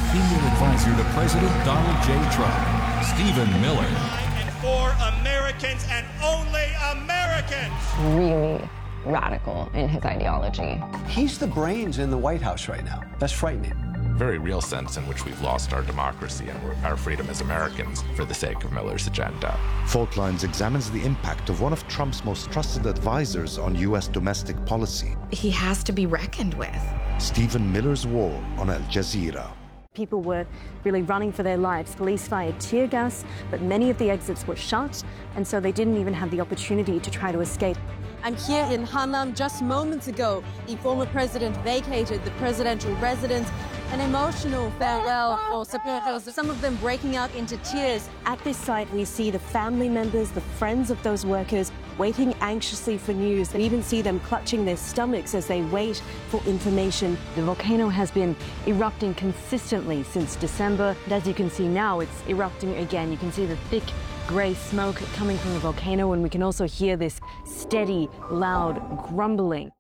opinion advisor to President Donald J. Trump, Stephen Miller. And for Americans and only Americans. Really radical in his ideology. He's the brains in the White House right now. That's frightening. Very real sense in which we've lost our democracy and our freedom as Americans for the sake of Miller's agenda. Fault Lines examines the impact of one of Trump's most trusted advisors on U.S. domestic policy. He has to be reckoned with. Stephen Miller's War on Al Jazeera. People were really running for their lives. Police fired tear gas, but many of the exits were shut, and so they didn't even have the opportunity to try to escape. I'm here in Hannan. Just moments ago, the former president vacated the presidential residence. An emotional farewell for supporters, some of them breaking out into tears. At this site, we see the family members, the friends of those workers, waiting anxiously for news. We even see them clutching their stomachs as they wait for information. The volcano has been erupting consistently since December. And as you can see now, it's erupting again. You can see the thick grey smoke coming from the volcano, and we can also hear this steady, loud grumbling.